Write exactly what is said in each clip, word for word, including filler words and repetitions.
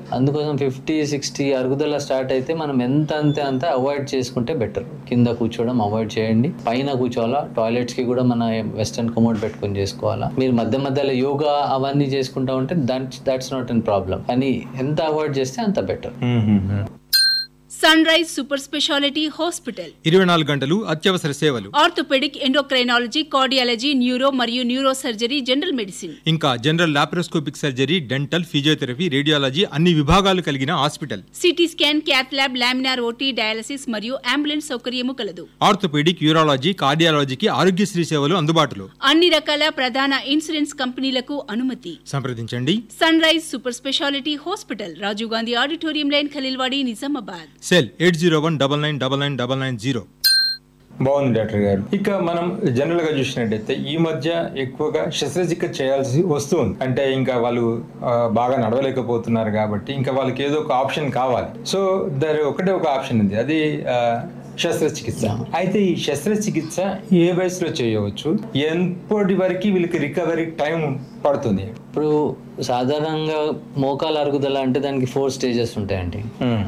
అందుకోసం fifty sixty అరుగుదల start అయితే మనం ఎంత అంతే అంత అవాయిడ్ చేసుకుంటే బెటర్. కింద కూర్చోవడం అవాయిడ్ చేయండి, పైన కూర్చోవాలా. టాయిలెట్స్ కి కూడా మన వెస్టర్న్ కమోడ్ పెట్టుకుని చేసుకోవాలా. మీరు మధ్య మధ్యలో యోగా అవన్నీ చేసుకుంటా ఉంటే that that's not an problem. కానీ ఎంత అవాయిడ్ చేస్తే అంత better. Sun rise super speciality hospital ఇరవై నాలుగు గంటలు అత్యవసర సేవలు, ఆర్థోపెడిక్, ఎండోక్రైనాలజీ, కార్డియాలజీ, న్యూరో మరియు న్యూరో సర్జరీ, జనరల్ మెడిసిన్, ఇంకా general laparoscopic surgery, dental, physiotherapy, radiology అన్ని విభాగాలు కలిగిన hospital. CT scan, cath lab, laminar OT, dialysis మరియు అంబులెన్స్ సౌకర్యము కలదు. ఆర్థోపెడిక్, యూరాలజీ, కార్డియాలజీకి ఆరోగ్యశ్రీ సేవలు అందుబాటులో. అన్ని రకాల ప్రధాన ఇన్సూరెన్స్ కంపెనీలకు అనుమతి. సంప్రదించండి sun rise super speciality hospital, Rajiv Gandhi auditorium line, Khaleelwadi, Nizamabad. Cell eight zero one double nine double nine double nine zero. బాగుంది డాక్టర్ గారు. ఇక మనం జనరల్ గా చూసినట్టయితే ఈ మధ్య ఎక్కువగా శస్త్రచికిత్స చేయాల్సి వస్తుంది. అంటే ఇంకా వాళ్ళు బాగా నడవలేకపోతున్నారు కాబట్టి ఇంకా వాళ్ళకి ఏదో ఒక ఆప్షన్ కావాలి. సో దాని ఒకటే ఒక ఆప్షన్ ఉంది, అది శస్త్రచికిత్స. అయితే ఈ శస్త్రచికిత్స ఏ వయసులో చేయవచ్చు, ఎప్పటి వరకు వీళ్ళకి రికవరీ టైం పడుతుంది? ఇప్పుడు సాధారణంగా మోకాల అరుగుదల అంటే దానికి ఫోర్ స్టేజెస్ ఉంటాయండి.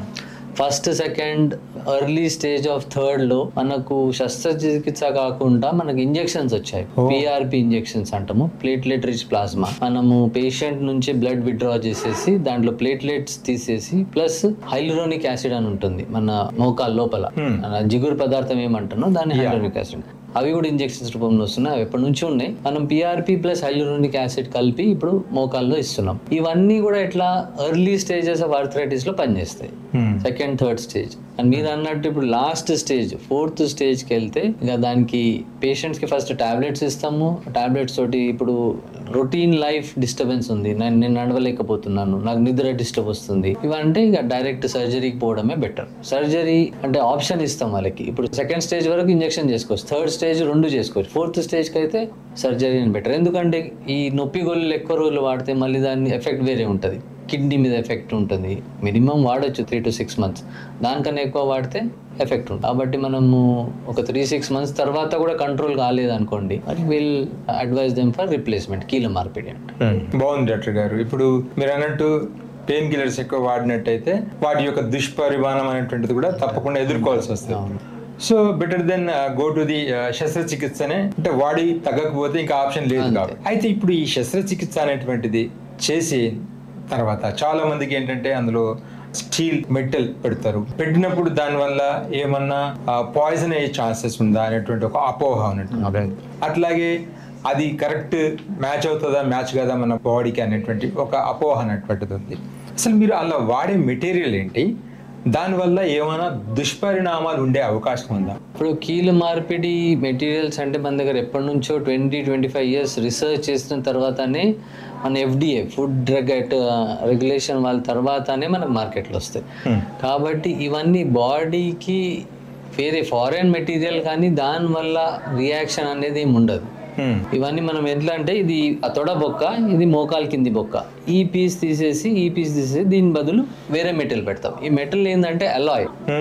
First, second, early stage of third లో మనకు శస్త్రచికిత్స కాకుండా మనకు ఇంజెక్షన్స్ వచ్చాయి. పిఆర్పి ఇంజెక్షన్స్ అంటాము, ప్లేట్లెట్ రిచ్ ప్లాస్మా. మనము పేషెంట్ నుంచి బ్లడ్ విత్డ్రా చేసేసి దాంట్లో ప్లేట్లెట్స్ తీసేసి ప్లస్ హైలూరోనిక్ యాసిడ్ అని ఉంటుంది మన మోకాల లోపల, జిగురు పదార్థం ఏమంటానో దాన్ని హైలూరోనిక్ యాసిడ్, అవి కూడా ఇంజెక్షన్స్ రూపంలో వస్తున్నాయి. అవి ఎప్పటి నుంచి ఉన్నాయి. మనం పిఆర్పి ప్లస్ హైలూరోనిక్ యాసిడ్ కలిపి ఇప్పుడు మోకాల్లో ఇస్తున్నాం. ఇవన్నీ కూడా ఇట్లా ఎర్లీ స్టేజెస్ ఆఫ్ ఆర్థరైటిస్ లో పనిచేస్తాయి, సెకండ్ థర్డ్ స్టేజ్. అండ్ మీరు అన్నట్టు ఇప్పుడు లాస్ట్ స్టేజ్ ఫోర్త్ స్టేజ్ కి వెళ్తే ఇక దానికి పేషెంట్స్ కి ఫస్ట్ టాబ్లెట్స్ ఇస్తాము. టాబ్లెట్స్ తోటి ఇప్పుడు రొటీన్ లైఫ్ డిస్టర్బెన్స్ ఉంది, నేను నడవలేకపోతున్నాను, నాకు నిద్ర డిస్టర్బ్ వస్తుంది, ఇవంటే ఇక డైరెక్ట్ సర్జరీకి పోవడమే బెటర్. సర్జరీ అంటే ఆప్షన్ ఇస్తాం వాళ్ళకి. ఇప్పుడు సెకండ్ స్టేజ్ వరకు ఇంజెక్షన్ చేసుకోవచ్చు, థర్డ్ స్టేజ్ రెండు చేసుకోవచ్చు, ఫోర్త్ స్టేజ్ కి అయితే సర్జరీ బెటర్. ఎందుకంటే ఈ నొప్పి గోళీలు ఎక్కువ రోజులు వాడితే మళ్ళీ దాని ఎఫెక్ట్ వేరే ఉంటుంది, కిడ్నీ మీద ఎఫెక్ట్ ఉంటుంది. మినిమం వాడచ్చు త్రీ టు సిక్స్ మంత్స్, దానికన్నా ఎక్కువ వాడితే ఎఫెక్ట్ ఉంటుంది. కాబట్టి మనము ఒక త్రీ సిక్స్ మంత్స్ తర్వాత కూడా కంట్రోల్ కాలేదు అనుకోండి, will advise them for replacement, కీళ్ళ మార్పిడి అంటే. బాగుంది డాక్టర్ గారు. ఇప్పుడు మీరు అన్నట్టు పెయిన్ కిల్లర్స్ ఎక్కువ వాడినట్టయితే వాటి యొక్క దుష్పరిమాణం అనేటువంటిది కూడా తప్పకుండా ఎదుర్కోవాల్సి వస్తుంది. So better then go to the శస్త్రచికిత్సనే, అంటే వాడి తగ్గకపోతే ఇంకా ఆప్షన్ లేదు కాబట్టి. అయితే ఇప్పుడు ఈ శస్త్రచికిత్స అనేటువంటిది చేసి తర్వాత చాలా మందికి ఏంటంటే అందులో స్టీల్ మెటల్ పెడతారు, పెట్టినప్పుడు దానివల్ల ఏమన్నా పాయిజన్ అయ్యే ఛాన్సెస్ ఉందా అనేటువంటి ఒక అపోహ ఉన్నట్టు. అట్లాగే అది కరెక్ట్ మ్యాచ్ అవుతుందా మ్యాచ్ కదా మన బాడీకి అనేటువంటి ఒక అపోహ అనేటువంటిది ఉంది. అసలు మీరు అలా వాడే మెటీరియల్ ఏంటి, దానివల్ల ఏమైనా దుష్పరిణామాలు ఉండే అవకాశం ఉందా? ఇప్పుడు కీలు మార్పిడి మెటీరియల్స్ అంటే మన దగ్గర ఎప్పటి నుంచో twenty twenty five years research చేసిన తర్వాతనే మన ఎఫ్డిఏ ఫుడ్ డ్రగ్ రెగ్యులేషన్ వాళ్ళ తర్వాతనే మనకు మార్కెట్లో వస్తాయి. కాబట్టి ఇవన్నీ బాడీకి వేరే ఫారెన్ మెటీరియల్ కానీ దానివల్ల రియాక్షన్ అనేది ఏమి ఉండదు. ఇవన్నీ మనం ఎట్లా అంటే ఇది ఆ తొడ బొక్క, ఇది మోకాల కింది బొక్క, ఈ పీస్ తీసేసి ఈ పీస్ తీసేసి దీని బదులు వేరే మెటల్ పెడతాం. ఈ మెటల్ ఏంటంటే అలాయ్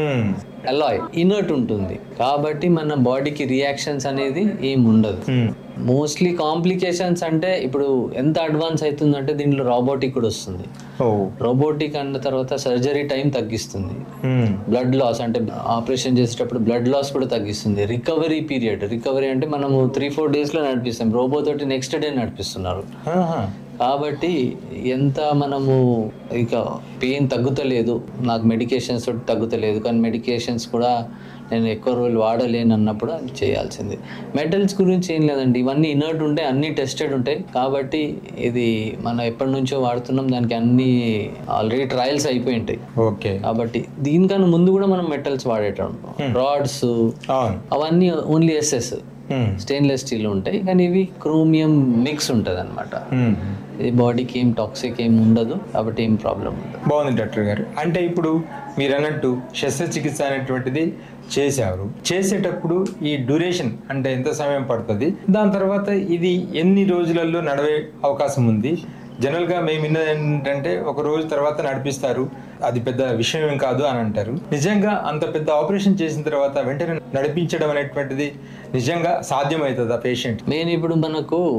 అలాయ్ ఇనర్ట్ ఉంటుంది కాబట్టి మన బాడీకి రియాక్షన్స్ అనేది ఏం ఉండదు. మోస్ట్లీ కాంప్లికేషన్స్ అంటే ఇప్పుడు ఎంత అడ్వాన్స్ అవుతుందంటే దీంట్లో రోబోటిక్ కూడా వస్తుంది. రోబోటిక్ అన్న తర్వాత సర్జరీ టైం తగ్గిస్తుంది, బ్లడ్ లాస్ అంటే ఆపరేషన్ చేసేటప్పుడు బ్లడ్ లాస్ కూడా తగ్గిస్తుంది, రికవరీ పీరియడ్, రికవరీ అంటే మనము త్రీ ఫోర్ డేస్ లో నడిపిస్తాం, రోబో తోటి నెక్స్ట్ డే నడిపిస్తున్నారు. కాబట్టి ఎంత మనము ఇక పెయిన్ తగ్గుతలేదు, నాకు మెడికేషన్స్ తోటి తగ్గుతలేదు కానీ మెడికేషన్స్ కూడా నేను ఎక్కువ రోజులు వాడలేను అన్నప్పుడు అది చేయాల్సింది. మెటల్స్ గురించి ఏం లేదండి, ఇవన్నీ ఇనర్ట్ ఉంటాయి, అన్నీ టెస్టెడ్ ఉంటాయి. కాబట్టి ఇది మనం ఎప్పటి నుంచో వాడుతున్నాం, దానికి అన్ని ఆల్రెడీ ట్రయల్స్ అయిపోయి ఉంటాయి. ఓకే, కాబట్టి దీనికన్నా ముందు కూడా మనం మెటల్స్ వాడేటం, రాడ్స్ అవన్నీ ఓన్లీ ఎస్ఎస్ స్టెయిన్లెస్ స్టీల్ ఉంటాయి కానీ ఇవి క్రోమియం మిక్స్ ఉంటుంది అనమాట. ఈ బాడీకి ఏం టాక్సిక్ ఏం ఉండదు కాబట్టి ఏం ప్రాబ్లం ఉండదు. బాగుంది డాక్టర్ గారు. అంటే ఇప్పుడు మీరు అన్నట్టు శస్త్రచికిత్స అనేటువంటిది చేశారు, చేసేటప్పుడు ఈ డ్యూరేషన్ అంటే ఎంత సమయం పడుతుంది, దాని తర్వాత ఇది ఎన్ని రోజులలో నడివే అవకాశం ఉంది? జనరల్గా మేము విన్నది ఏంటంటే ఒక రోజు తర్వాత నడిపిస్తారు, అది పెద్ద విషయం ఏం కాదు అని అంటారు. నిజంగా అంత పెద్ద ఆపరేషన్ చేసిన తర్వాత వెంటనే నడిపించడం అనేటువంటిది నిజంగా సాధ్యమవుతుందా పేషెంట్? మెయిన్ ఇప్పుడు మనకు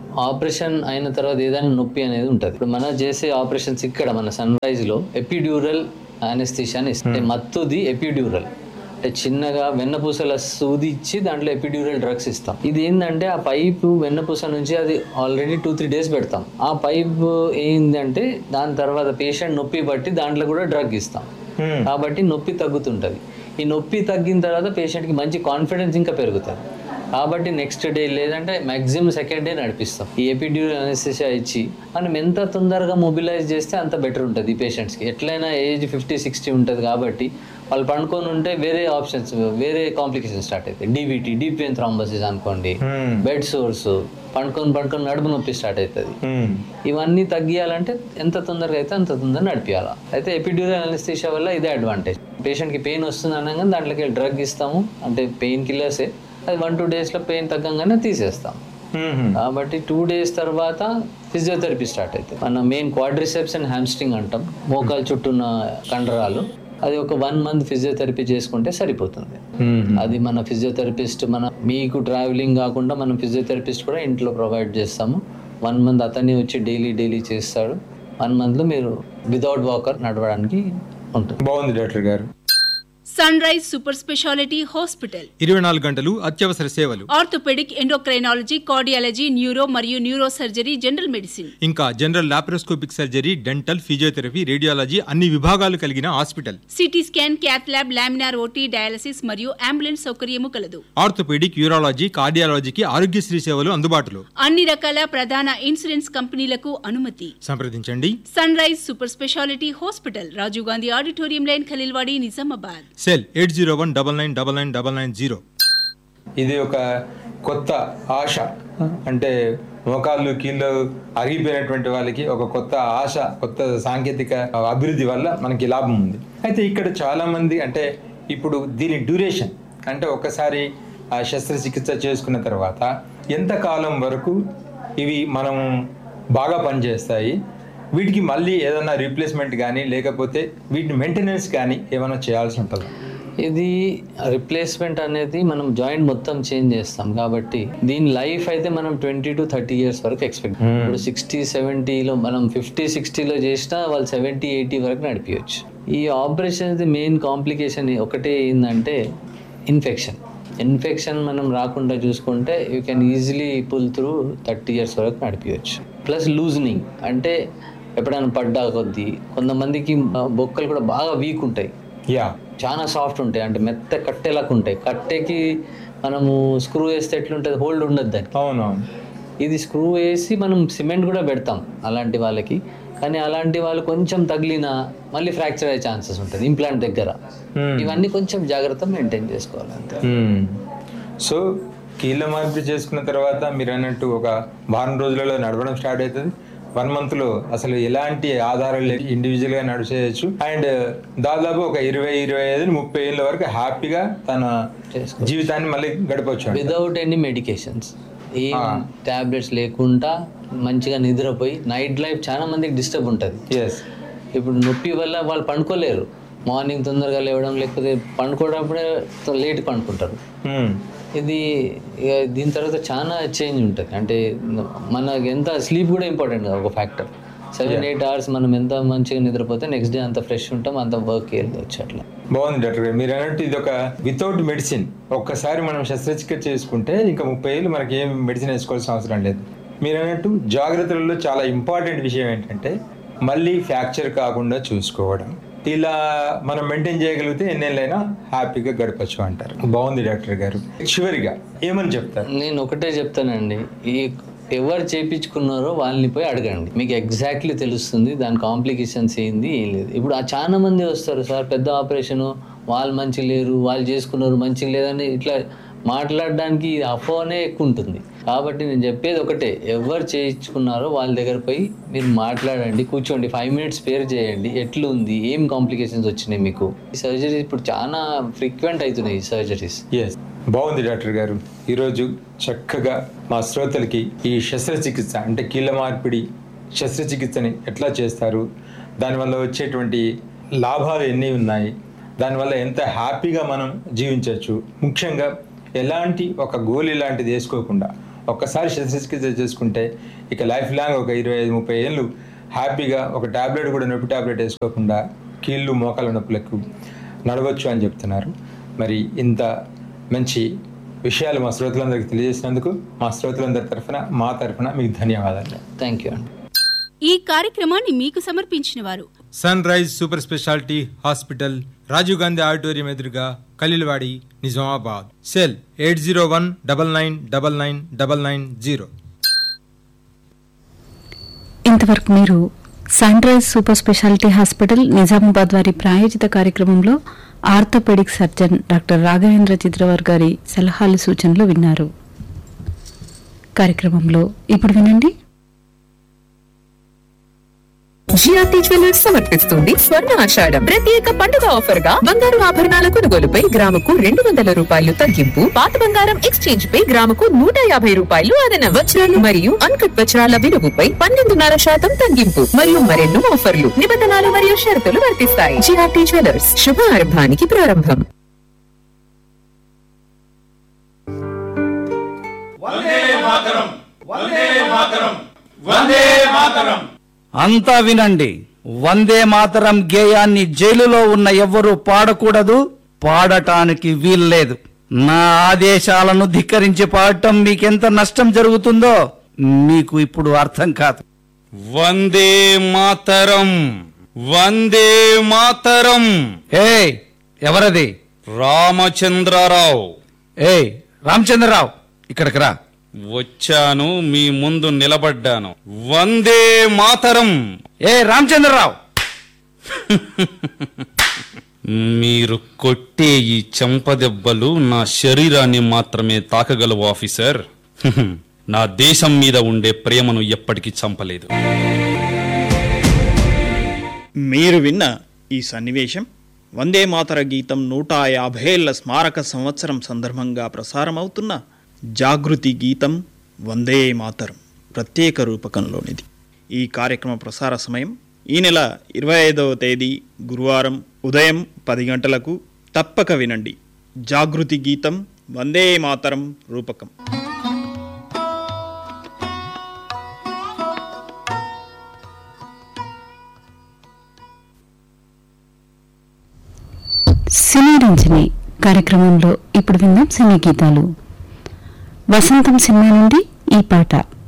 ఆపరేషన్ అయిన తర్వాత ఏదైనా నొప్పి అనేది ఉంటుంది. ఇప్పుడు మనం చేసే ఆపరేషన్స్ ఇక్కడ మన సన్ రైజ్ లో ఎపిడ్యూరల్ అనెస్థీషియా అని ఇస్తే మత్తుది ఎపిడ్యూరల్ అంటే చిన్నగా వెన్నపూసల సూది ఇచ్చి దాంట్లో ఎపిడ్యూరల్ డ్రగ్స్ ఇస్తాం. ఇది ఏంటంటే ఆ పైపు వెన్నపూస నుంచి అది ఆల్రెడీ టూ త్రీ డేస్ పెడతాం. ఆ పైప్ ఏంటంటే దాని తర్వాత పేషెంట్ నొప్పి బట్టి దాంట్లో కూడా డ్రగ్ ఇస్తాం కాబట్టి నొప్పి తగ్గుతుంటది. ఈ నొప్పి తగ్గిన తర్వాత పేషెంట్కి మంచి కాన్ఫిడెన్స్ ఇంకా పెరుగుతుంది కాబట్టి నెక్స్ట్ డే లేదంటే మ్యాక్సిమం సెకండ్ డే నడిపిస్తాం. ఈ ఎపిడ్యూరల్ అనెస్థీషియా ఇచ్చి మనం ఎంత తొందరగా మొబిలైజ్ చేస్తే అంత బెటర్ ఉంటుంది ఈ పేషెంట్స్కి. ఎట్లయినా ఏజ్ ఫిఫ్టీ సిక్స్టీ ఉంటుంది కాబట్టి వాళ్ళు పండుకొని ఉంటే వేరే ఆప్షన్స్ వేరే కాంప్లికేషన్ స్టార్ట్ అవుతాయి. డీవీటీ డీప్ వెయిన్ థ్రాంబోసిస్ అనుకోండి, బెడ్ సోర్స్, పండుకొని పండుకొని నడుము నొప్పి స్టార్ట్ అవుతుంది. ఇవన్నీ తగ్గియాలంటే ఎంత తొందరగా అయితే అంత తొందరగా నడిపియాలి. అయితే ఎపిడ్యూరల్ అనెస్థీషియా వల్ల ఇదే అడ్వాంటేజ్. పేషెంట్కి పెయిన్ వస్తుంది అనగా దాంట్లోకి డ్రగ్ ఇస్తాము అంటే పెయిన్ కిల్లర్సే. అది వన్ టూ డేస్లో పెయిన్ తగ్గంగానే తీసేస్తాం కాబట్టి టూ డేస్ తర్వాత ఫిజియోథెరపీ స్టార్ట్ అవుతుంది. మన మెయిన్ క్వాడ్రిసెప్స్ అండ్ హ్యామ్స్ట్రింగ్ అంటాం, మోకాలు చుట్టూన్న కండరాలు. అది ఒక వన్ మంత్ ఫిజియోథెరపీ చేసుకుంటే సరిపోతుంది. అది మన ఫిజియోథెరపిస్ట్ మన మీకు ట్రావెలింగ్ కాకుండా మనం ఫిజియోథెరపిస్ట్ కూడా ఇంట్లో ప్రొవైడ్ చేస్తాము. వన్ మంత్ అతన్ని వచ్చి డైలీ డైలీ చేస్తాడు. వన్ మంత్లో మీరు వితౌట్ వాకర్ నడవడానికి ఉంటుంది. బాగుంది డాక్టర్ గారు. Sun rise super speciality hospital ఇరవై నాలుగు గంటలు అత్యవసర సేవలు, ఆర్థోపెడిక్, ఎండోక్రైనాలజీ, కార్డియాలజీ, న్యూరో మరియు న్యూరో సర్జరీ, జనరల్ మెడిసిన్, ఇంకా general laparoscopic surgery, dental, physiotherapy, radiology అన్ని విభాగాలు కలిగిన hospital. CT scan, cath lab, laminar OT, dialysis మరియు అంబులెన్స్ సౌకర్యము కలదు. ఆర్థోపెడిక్, యూరాలజీ, కార్డియాలజీకి ఆరోగ్యశ్రీ సేవలు అందుబాటులో. అన్ని రకాల ప్రధాన ఇన్సూరెన్స్ కంపెనీలకు అనుమతి. సంప్రదించండి. Sun rise super speciality hospital, Rajiv Gandhi auditorium line, Khaleelwadi, Nizamabad. Cell eight zero one double nine double nine double nine zero. ఇది ఒక కొత్త ఆశ, అంటే మోకాళ్ళు కీళ్ళు అరిగిపోయినటువంటి వాళ్ళకి ఒక కొత్త ఆశ, కొత్త సాంకేతిక అభివృద్ధి వల్ల మనకి లాభం ఉంది. అయితే ఇక్కడ చాలా మంది అంటే ఇప్పుడు దీని డ్యూరేషన్ అంటే ఒక్కసారి ఆ శస్త్రచికిత్స చేసుకున్న తర్వాత ఎంత కాలం వరకు ఇవి మనం బాగా పనిచేస్తాయి, వీటికి మళ్ళీ ఏదైనా రీప్లేస్మెంట్ కానీ లేకపోతే వీటిని మెయింటెనెన్స్ కానీ ఏమైనా చేయాల్సి ఉంటుంది? ఇది రిప్లేస్మెంట్ అనేది మనం జాయింట్ మొత్తం చేంజ్ చేస్తాం కాబట్టి దీని లైఫ్ అయితే మనం ట్వంటీ టు థర్టీ ఇయర్స్ వరకు ఎక్స్పెక్ట్. ఇప్పుడు సిక్స్టీ సెవెంటీలో మనం ఫిఫ్టీ సిక్స్టీలో చేసినా వాళ్ళు సెవెంటీ ఎయిటీ వరకు నడిపించవచ్చు. ఈ ఆపరేషన్ మెయిన్ కాంప్లికేషన్ ఒకటే ఏంటంటే ఇన్ఫెక్షన్. ఇన్ఫెక్షన్ మనం రాకుండా చూసుకుంటే you can easily pull through thirty years వరకు నడిపించవచ్చు. ప్లస్ లూజనింగ్ అంటే ఎప్పుడైనా పడ్డా కొద్దీ కొంతమందికి బొక్కలు కూడా బాగా వీక్ ఉంటాయి, యా చాలా సాఫ్ట్ ఉంటాయి, అంటే మెత్త కట్టేలాగా ఉంటాయి. కట్టెకి మనము స్క్రూ వేస్తే ఎట్లుంటుంది, హోల్డ్ ఉండదు దానికి. అవునవును. ఇది స్క్రూ వేసి మనం సిమెంట్ కూడా పెడతాం అలాంటి వాళ్ళకి, కానీ అలాంటి వాళ్ళు కొంచెం తగిలినా మళ్ళీ ఫ్రాక్చర్ అయ్యే ఛాన్సెస్ ఉంటుంది ఇంప్లాంట్ దగ్గర. ఇవన్నీ కొంచెం జాగ్రత్త మెయింటైన్ చేసుకోవాలి అంతే. సో కీళ్ళ మార్పిడి చేసుకున్న తర్వాత మీరు అన్నట్టు ఒక వారం రోజులలో నడవడం స్టార్ట్ అవుతుంది. వన్ మంత్ లో అసలు ఎలాంటి ఆధారాలు లేక ఇండివిజువల్ గా నడిచేయచ్చు. అండ్ దాదాపు ఒక ఇరవై ఇరవై ఐదు ముప్పై ఏళ్ళ వరకు హ్యాపీగా తన జీవితాన్ని మళ్ళీ గడపవచ్చు వితౌట్ ఎనీ మెడికేషన్స్, ఏం టాబ్లెట్స్ లేకుండా మంచిగా నిద్రపోయి. నైట్ లైఫ్ చాలా మందికి డిస్టర్బ్ ఉంటుంది. ఇప్పుడు నొప్పి వల్ల వాళ్ళు పండుకోలేరు, మార్నింగ్ తొందరగా లేవడం, లేకపోతే పండుకోవడప్పుడే లేట్ పండుకుంటారు. ఇది దీని తర్వాత చాలా చేంజ్ ఉంటుంది. అంటే మనకి ఎంత స్లీప్ కూడా ఇంపార్టెంట్ కదా, ఒక ఫ్యాక్టర్. సెవెన్ ఎయిట్ అవర్స్ మనం ఎంత మంచిగా నిద్రపోతే నెక్స్ట్ డే అంత ఫ్రెష్ ఉంటాం, అంత వర్క్ వెళ్ళవచ్చు. అట్లా బాగుంది డాక్టర్ గారు. మీరు అన్నట్టు ఇది ఒక వితౌట్ మెడిసిన్. ఒక్కసారి మనం శస్త్రచికిత్స చేసుకుంటే ఇంకా ముప్పై ఏళ్ళు మనకి ఏం మెడిసిన్ వేసుకోవాల్సిన అవసరం లేదు. మీరు అన్నట్టు జాగ్రత్తలలో చాలా ఇంపార్టెంట్ విషయం ఏంటంటే మళ్ళీ ఫ్రాక్చర్ కాకుండా చూసుకోవడం. ఇలా మనం మెయింటైన్ చేయగలిగితే ఎన్నేళ్ళైనా హ్యాపీగా గడపచ్చు అంటారు. బాగుంది డాక్టర్ గారు. చివరిగా ఏమని చెప్తారు? నేను ఒకటే చెప్తానండి, ఈ ఎవరు చేయించుకున్నారో వాళ్ళని పోయి అడగండి, మీకు ఎగ్జాక్ట్లీ తెలుస్తుంది దాని కాంప్లికేషన్స్ ఏంది ఏం లేదు. ఇప్పుడు ఆ చాలా మంది వస్తారు, సార్ పెద్ద ఆపరేషను, వాళ్ళు మంచి లేరు, వాళ్ళు చేసుకున్నారు మంచిగా లేదని ఇట్లా మాట్లాడడానికి అఫోనే ఎక్కువ ఉంటుంది. కాబట్టి నేను చెప్పేది ఒకటే, ఎవరు చేయించుకున్నారో వాళ్ళ దగ్గర పోయి మీరు మాట్లాడండి, కూర్చోండి, ఫైవ్ మినిట్స్ స్పేర్ చేయండి, ఎట్లుంది, ఏం కాంప్లికేషన్స్ వచ్చినాయి మీకు. ఈ సర్జరీస్ ఇప్పుడు చాలా ఫ్రీక్వెంట్ అవుతున్నాయి ఈ సర్జరీస్. ఎస్, బాగుంది డాక్టర్ గారు. ఈరోజు చక్కగా మా శ్రోతలకి ఈ శస్త్రచికిత్స అంటే కీళ్ళ మార్పిడి శస్త్రచికిత్సని ఎట్లా చేస్తారు, దానివల్ల వచ్చేటువంటి లాభాలు ఎన్ని ఉన్నాయి, దానివల్ల ఎంత హ్యాపీగా మనం జీవించవచ్చు, ముఖ్యంగా ఎలాంటి ఒక గోళీ లాంటిది వేసుకోకుండా ఒక్కసారి శస్త్రచికిత్స చేసుకుంటే ఇక లైఫ్ లాంగ్ ఒక ఇరవై ఐదు ముప్పై ఏళ్ళు హ్యాపీగా ఒక టాబ్లెట్ కూడా నొప్పి టాబ్లెట్ వేసుకోకుండా కీళ్ళు మోకాల నొప్పులకు నడవచ్చు అని చెప్తున్నారు. మరి ఇంత మంచి విషయాలు మా శ్రోతలందరికీ తెలియజేసినందుకు మా శ్రోతలందరి తరఫున మా తరఫున మీకు ధన్యవాదాలు. థ్యాంక్ యూ అండి. ఈ కార్యక్రమాన్ని మీకు సమర్పించిన వారు sun rise super speciality hospital, Rajiv Gandhi auditorium ఎదురుగా, Khaleelwadi, Nizamabad. Cell eight zero one double nine double nine double nine zero. ఇంతవరకు మీరు sun rise super speciality hospital Nizamabad వారి ప్రాయోజిత కార్యక్రమంలో ఆర్థోపెడిక్ సర్జన్ డాక్టర్ రాఘవేంద్ర చిత్రవర్ గారి సలహాలు సూచనలు విన్నారు. కార్యక్రమంలో ఇప్పుడు వినండి. జిఆర్టీ జ్యువెలర్స్ సమర్పిస్తుంది స్వర్ణ ఆషాఢం ప్రత్యేక పండుగ ఆఫర్ గా బంగారు ఆభరణాల కొనుగోలుపై గ్రాముకు రెండు వందల రూపాయలు తగ్గింపు, పాత బంగారం ఎక్స్చేంజ్ పై గ్రాముకు నూట యాభై రూపాయలు అదనం, వజ్రాలు మరియు అన్కట్ వజ్రాల విలువపై పన్నెండున్నర శాతం తగ్గింపు మరియు మరెన్నో ఆఫర్లు, నిబంధనలు మరియు షరతులు వర్తిస్తాయి. జిఆర్టీ జ్యువెలర్స్, శుభారంభానికి ప్రారంభం. అంతా వినండి. వందే మాతరం గేయాన్ని జైలులో ఉన్న ఎవ్వరూ పాడకూడదు, పాడటానికి వీల్లేదు. నా ఆదేశాలను ధిక్కరించి పాడటం మీకెంత నష్టం జరుగుతుందో మీకు ఇప్పుడు అర్థం కాదు. వందే మాతరం, వందే మాతరం. ఏ ఎవరది? రామచంద్రరావు. ఏ రామచంద్రరావు, ఇక్కడికి రా. వచ్చాను, మీ ముందు నిలబడ్డాను. వందే మాతరం. ఏ రామచంద్రరావు, మీరు కొట్టే ఈ చెంపదెబ్బలు నా శరీరాన్ని మాత్రమే తాకగలవు ఆఫీసర్. నా దేశం మీద ఉండే ప్రేమను ఎప్పటికీ చంపలేదు. మీరు విన్న ఈ సన్నివేశం వందే మాతర గీతం నూట యాభైళ్ల స్మారక సంవత్సరం సందర్భంగా ప్రసారమవుతున్న జాగృతి గీతం వందే మాతరం ప్రత్యేక రూపకంలోనిది. ఈ కార్యక్రమ ప్రసార సమయం ఈ నెల ఇరవై ఐదవ తేదీ గురువారం ఉదయం పది గంటలకు. తప్పక వినండి. జాగృతి గీతం వందే మాతరం రూపకం. సినీ రంజని కార్యక్రమంలో ఇప్పుడు విందాం సినీ గీతాలు. వసంతం సినిమా నుండి ఈ పాట.